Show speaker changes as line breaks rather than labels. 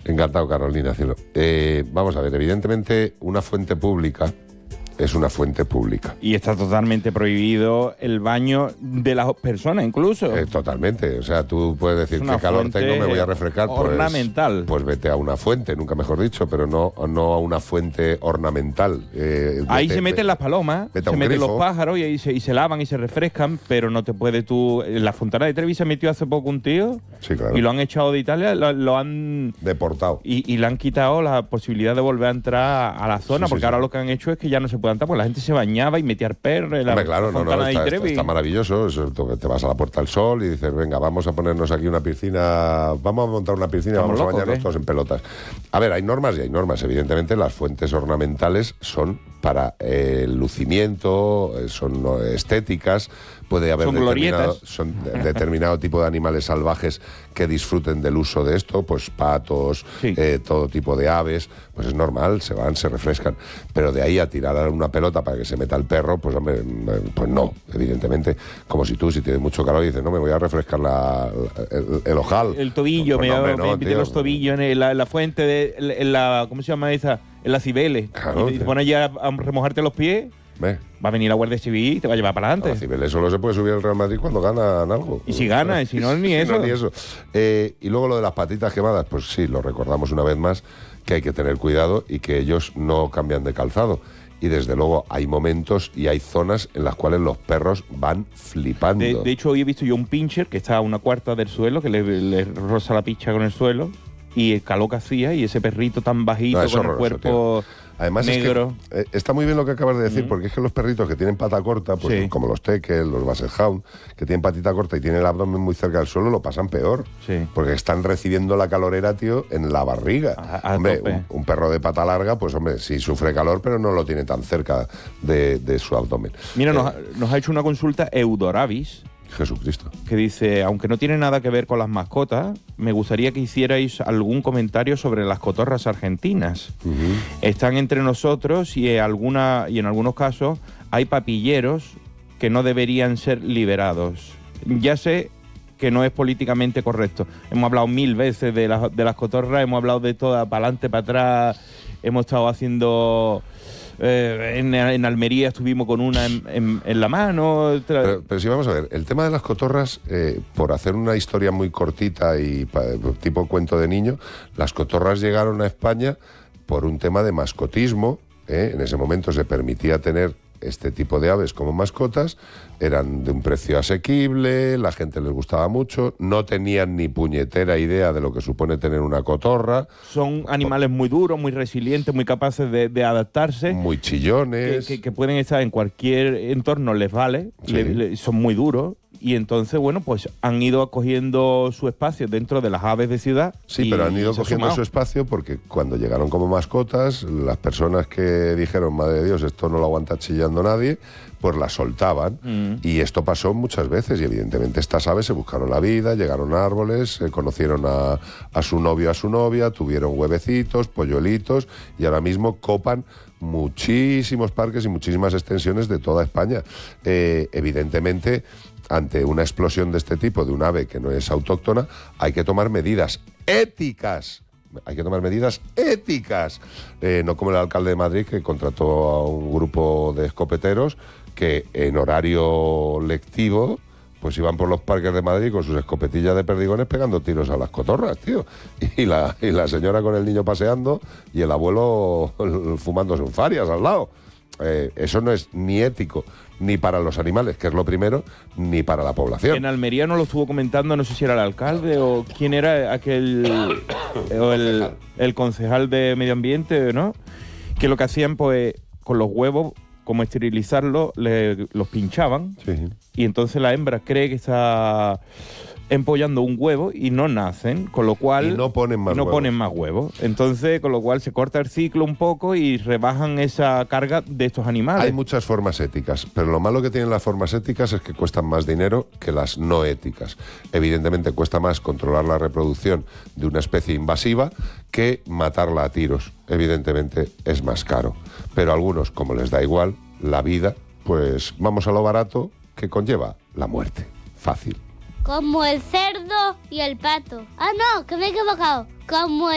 Encantado, Carolina, cielo. Vamos a ver, evidentemente una fuente pública es una fuente pública.
Y está totalmente prohibido el baño de las personas, incluso.
Totalmente. O sea, tú puedes decir qué calor tengo, me voy a refrescar.
Ornamental.
Pues vete a una fuente, nunca mejor dicho, pero no a una fuente ornamental.
Ahí se meten las palomas, se meten los pájaros y se lavan y se refrescan, pero no te puedes tú... En la Fontana de Trevi se metió hace poco un tío,
sí, claro,
y lo han echado de Italia, lo han...
deportado.
Y le han quitado la posibilidad de volver a entrar a la zona, porque ahora lo que han hecho es que ya no se puede entrar, porque la gente se bañaba y metía el perro en la Fontana de Trevi.
Está maravilloso. Eso, te vas a la Puerta del Sol y dices, venga, vamos a ponernos aquí una piscina, vamos a montar una piscina, vamos a bañarnos todos en pelotas. A ver, hay normas y hay normas. Evidentemente, las fuentes ornamentales son para el lucimiento, son estéticas, puede haber determinado tipo de animales salvajes que disfruten del uso de esto, pues patos, sí, todo tipo de aves, pues es normal, se van, se refrescan. Pero de ahí a tirar una pelota para que se meta el perro, pues hombre, pues no, evidentemente. Como si tú, si tienes mucho calor y dices, no, me voy a refrescar el ojal.
El tobillo, pues, me mete los tobillos en la fuente, en la ¿cómo se llama esa? En la Cibeles. Claro, y te pones ya a remojarte los pies. Va a venir la Guardia Civil y te va a llevar para adelante.
A Cibeles solo se puede subir el Real Madrid cuando ganan algo.
Y si gana, y si no, ni eso.
No, ni eso. Y luego lo de las patitas quemadas, pues sí, lo recordamos una vez más, que hay que tener cuidado y que ellos no cambian de calzado. Y desde luego hay momentos y hay zonas en las cuales los perros van flipando.
De hecho, hoy he visto yo un pincher que está a una cuarta del suelo, que le roza la picha con el suelo, y el calor que hacía, y ese perrito tan bajito, con el cuerpo...
Además
negro.
Es que está muy bien lo que acabas de decir, porque es que los perritos que tienen pata corta, pues como los teques, los basset hound, que tienen patita corta y tienen el abdomen muy cerca del suelo, lo pasan peor. Sí. Porque están recibiendo la calorera, tío, en la barriga. Hombre, un perro de pata larga, pues hombre, sí sufre calor, pero no lo tiene tan cerca de su abdomen.
Mira, nos ha hecho una consulta Eudoravis,
Jesucristo,
que dice, aunque no tiene nada que ver con las mascotas, me gustaría que hicierais algún comentario sobre las cotorras argentinas. Están entre nosotros y en algunos casos hay papilleros que no deberían ser liberados. Ya sé que no es políticamente correcto. Hemos hablado 1000 veces de las cotorras, hemos hablado de todas, para adelante, para atrás, hemos estado haciendo... en Almería estuvimos con una en la mano.
Pero sí, vamos a ver, el tema de las cotorras, por hacer una historia muy cortita y tipo cuento de niño, las cotorras llegaron a España por un tema de mascotismo. En ese momento se permitía tener este tipo de aves como mascotas, eran de un precio asequible, la gente les gustaba mucho, no tenían ni puñetera idea de lo que supone tener una cotorra.
Son animales muy duros, muy resilientes, muy capaces de adaptarse.
Muy chillones.
Que pueden estar en cualquier entorno, les vale, son muy duros. Y entonces, bueno, pues han ido cogiendo su espacio dentro de las aves de ciudad.
Sí, pero han ido cogiendo su espacio porque cuando llegaron como mascotas, las personas que dijeron, madre de Dios, esto no lo aguanta chillando nadie, pues las soltaban. Y esto pasó muchas veces y evidentemente estas aves se buscaron la vida, llegaron a árboles, conocieron a su novio, a su novia, tuvieron huevecitos, polluelitos y ahora mismo copan muchísimos parques y muchísimas extensiones de toda España. Evidentemente, ante una explosión de este tipo, de un ave que no es autóctona, hay que tomar medidas éticas. Hay que tomar medidas éticas. No como el alcalde de Madrid, que contrató a un grupo de escopeteros que en horario lectivo pues iban por los parques de Madrid con sus escopetillas de perdigones pegando tiros a las cotorras, tío. Y la señora con el niño paseando y el abuelo fumándose un farias al lado. Eso no es ni ético, ni para los animales, que es lo primero, ni para la población.
En Almería nos lo estuvo comentando, no sé si era el alcalde o quién era aquel... o el concejal de Medio Ambiente, ¿no? Que lo que hacían, pues, con los huevos, como esterilizarlos, los pinchaban. Sí. Y entonces la hembra cree que está empollando un huevo y no nacen, con lo cual...
Y no ponen más
huevos. Entonces, con lo cual se corta el ciclo un poco y rebajan esa carga de estos animales.
Hay muchas formas éticas, pero lo malo que tienen las formas éticas es que cuestan más dinero que las no éticas. Evidentemente cuesta más controlar la reproducción de una especie invasiva que matarla a tiros. Evidentemente es más caro. Pero a algunos, como les da igual la vida, pues vamos a lo barato que conlleva la muerte. Fácil.
Como el cerdo y el pato. Ah, no, que me he equivocado. Como el